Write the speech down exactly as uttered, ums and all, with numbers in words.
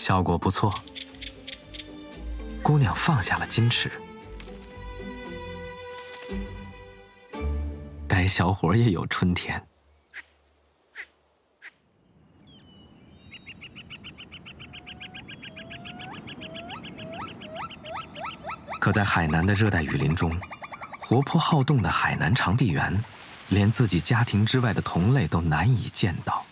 效果不错。姑娘放下了矜持，该小伙也有春天。可在海南的热带雨林中，活泼好动的海南长臂猿，连自己家庭之外的同类都难以见到。